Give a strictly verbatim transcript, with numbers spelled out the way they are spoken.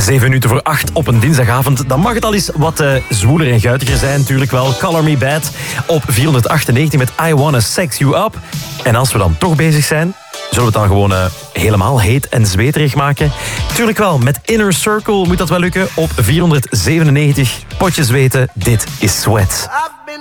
Zeven minuten voor acht op een dinsdagavond. Dan mag het al eens wat uh, zwoeler en guitiger zijn natuurlijk wel. Color Me Bad op vierhonderdachtennegentig met I Wanna Sex You Up. En als we dan toch bezig zijn, zullen we het dan gewoon uh, helemaal heet en zweterig maken? Tuurlijk wel, met Inner Circle moet dat wel lukken op vierhonderdzevenennegentig. Potjes weten, dit is Sweat.